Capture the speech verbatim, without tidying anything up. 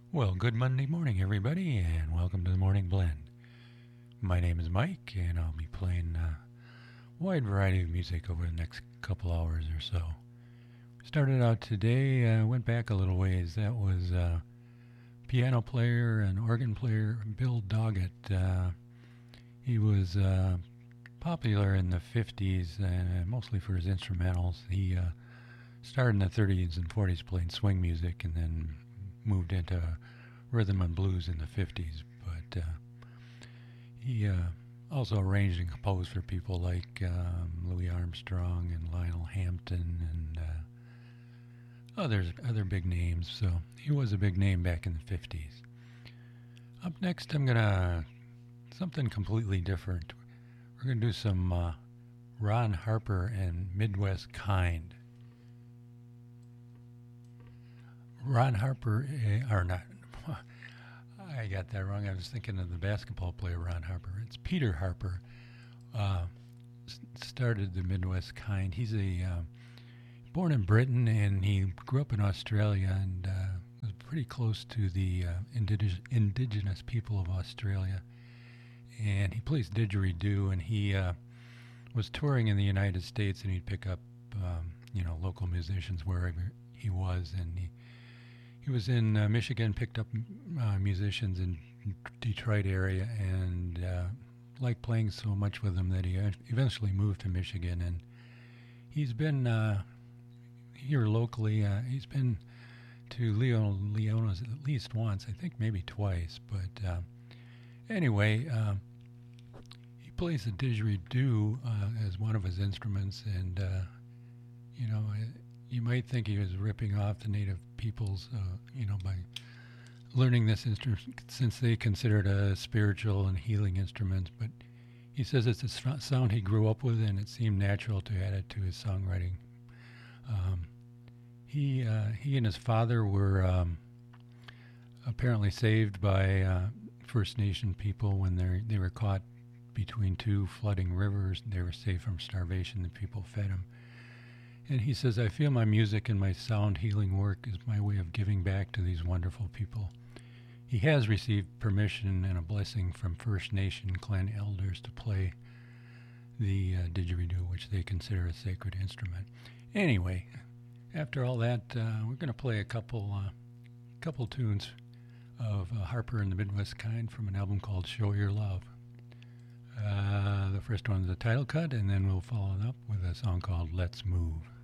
Well, good Monday morning, everybody, and welcome to the Morning Blend. My name is Mike, and I'll be playing a wide variety of music over the next couple hours or so. Started out today, uh, went back a little ways. That was uh, piano player and organ player Bill Doggett. Uh, he was uh, popular in the fifties, uh, mostly for his instrumentals. He uh, started in the thirties and forties playing swing music, and then moved into rhythm and blues in the fifties. But uh, he uh, also arranged and composed for people like um, Louis Armstrong and Lionel Hampton and uh, others, other big names. So he was a big name back in the fifties. Up next, I'm gonna something completely different. We're gonna do some uh, Ron Harper and Midwest Kind. Ron Harper, uh, or not, I got that wrong. I was thinking of the basketball player Ron Harper. It's Peter Harper. Uh, started the Midwest Kind. He's a uh, born in Britain, and he grew up in Australia and uh, was pretty close to the uh, indig- indigenous people of Australia. And he plays didgeridoo, and he uh, was touring in the United States, and he'd pick up, um, you know, local musicians wherever he was, and he He was in uh, Michigan, picked up uh, musicians in Detroit area, and uh, liked playing so much with them that he eventually moved to Michigan. And he's been uh, here locally. Uh, he's been to Leo Leona's at least once, I think maybe twice. But uh, anyway, uh, he plays the didgeridoo uh, as one of his instruments, and uh, you know. You might think he was ripping off the native peoples, uh, you know, by learning this instrument since they consider it a spiritual and healing instrument. But he says it's a sound he grew up with, and it seemed natural to add it to his songwriting. Um, he uh, he and his father were um, apparently saved by uh, First Nation people when they they were caught between two flooding rivers. They were saved from starvation. The people fed them. And he says, I feel my music and my sound healing work is my way of giving back to these wonderful people. He has received permission and a blessing from First Nation clan elders to play the uh, didgeridoo, which they consider a sacred instrument. Anyway, after all that, uh, we're going to play a couple, uh, couple tunes of uh, Harper and the Midwest Kind from an album called Show Your Love. Uh, the first one is the title cut, and then we'll follow it up with a song called Let's Move.